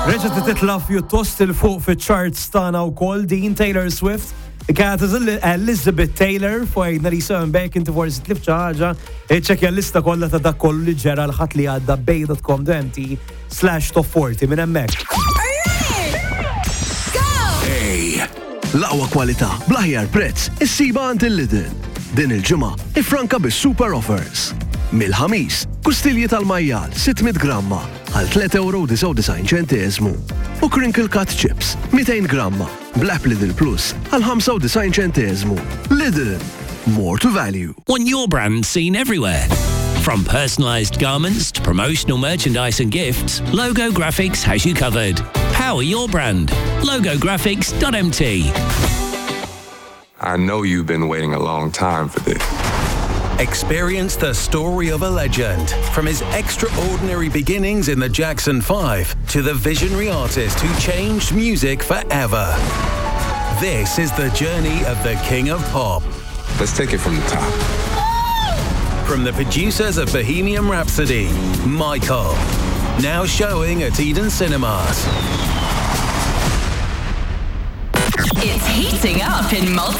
Reġa' titla' pjuttost il-fuq fiċ-charts tagħna wkoll din Taylor Swift. Kienet Elizabeth Taylor fojna li seven back inti forsi tlif xi ħaġa, iċċekkja l-lista kollha ta' dak kollu li ġara l-ħadd li għadda bay.com/top 40 minn hemmhekk. L-aqwa kwalità bl-aħjar prezz issiba għand il-Lidl. Din il-ġimgħa ifranka bis-super offers. Mill-ħamis, kustilji tal-majjal 600 gramma għal €3.99 u Crinkle Cut Chips 200 gramma bl-app Lidl Plus għal 95 Lidl, more to value. Want your brand seen everywhere? From personalised garments to promotional merchandise and gifts, Logo Graphics has you covered. Power your brand. Logographics.mt. I know you've been waiting a long time for this. Experience the story of a legend, from his extraordinary beginnings in the Jackson 5 to the visionary artist who changed music forever. This is the journey of the King of Pop. Let's take it from the top. From the producers of Bohemian Rhapsody, Michael, now showing at Eden Cinemas. It's heating up in Malta.